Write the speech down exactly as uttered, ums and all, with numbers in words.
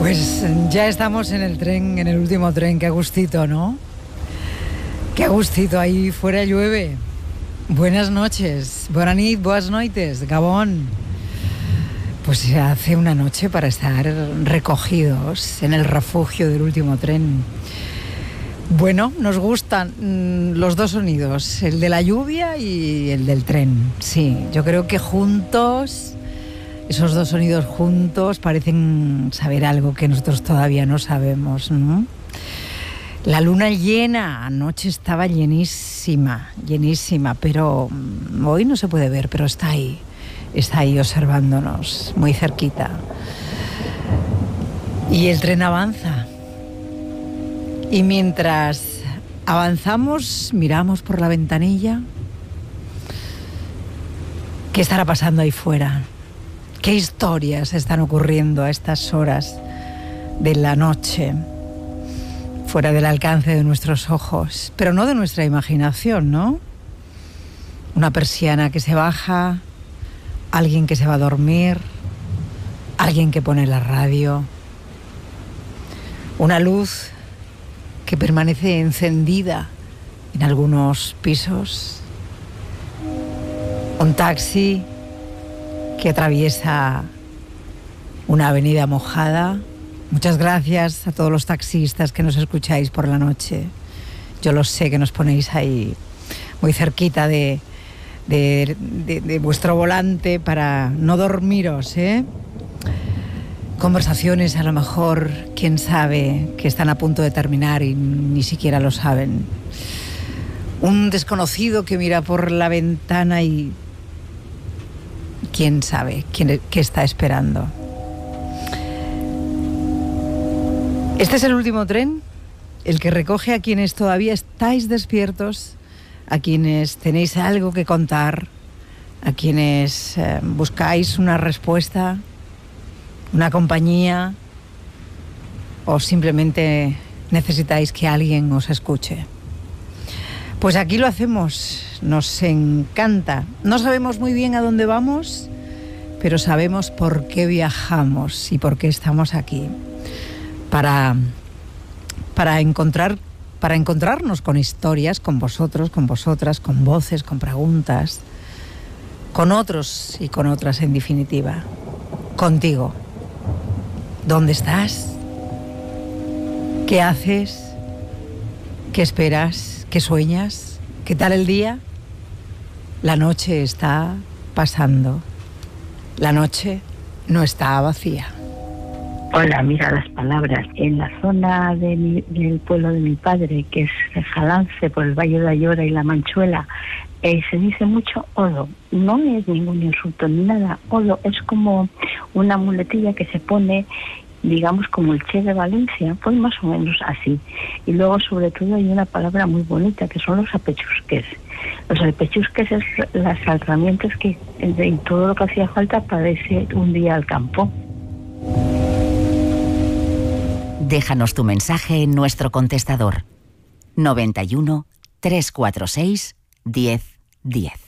Pues ya estamos en el tren, en el último tren. Qué gustito, ¿no? Qué gustito, ahí fuera llueve. Buenas noches, buena nit, buenas noites, Gabón. Pues se hace una noche para estar recogidos en el refugio del último tren. Bueno, nos gustan mmm, los dos sonidos, el de la lluvia y el del tren. Sí, yo creo que juntos, esos dos sonidos juntos parecen saber algo que nosotros todavía no sabemos, ¿no? La luna llena, anoche estaba llenísima, llenísima, pero hoy no se puede ver, pero está ahí, está ahí observándonos, muy cerquita. Y el tren avanza. Y mientras avanzamos, miramos por la ventanilla. ¿Qué estará pasando ahí fuera? ¿Qué historias están ocurriendo a estas horas de la noche? Fuera del alcance de nuestros ojos, pero no de nuestra imaginación, ¿no? Una persiana que se baja, alguien que se va a dormir, alguien que pone la radio, una luz que permanece encendida en algunos pisos, un taxi que atraviesa una avenida mojada. Muchas gracias a todos los taxistas que nos escucháis por la noche. Yo lo sé que nos ponéis ahí muy cerquita de, de, de, de vuestro volante para no dormiros, ¿eh? Conversaciones a lo mejor, quién sabe, que están a punto de terminar y ni siquiera lo saben. Un desconocido que mira por la ventana y quién sabe quién, qué está esperando. Este es el último tren, el que recoge a quienes todavía estáis despiertos, a quienes tenéis algo que contar, a quienes eh, buscáis una respuesta, una compañía, o simplemente necesitáis que alguien os escuche. Pues aquí lo hacemos, nos encanta. No sabemos muy bien a dónde vamos, pero sabemos por qué viajamos y por qué estamos aquí. Para, para, encontrar, para encontrarnos con historias, con vosotros, con vosotras, con voces, con preguntas, con otros y con otras en definitiva. Contigo. ¿Dónde estás? ¿Qué haces? ¿Qué esperas? ¿Qué sueñas? ¿Qué tal el día? La noche está pasando. La noche no está vacía. Hola, mira las palabras. En la zona de mi, del pueblo de mi padre, que es Jalance, por el Valle de Ayora y La Manchuela, eh, se dice mucho odo. No es ningún insulto ni nada. Odo es como una muletilla que se pone, digamos, como el Che de Valencia, pues más o menos así. Y luego, sobre todo, hay una palabra muy bonita, que son los apechusques. Los apechusques es las herramientas que, y todo lo que hacía falta para irse un día al campo. Déjanos tu mensaje en nuestro contestador noventa y uno, trescientos cuarenta y seis, diez diez.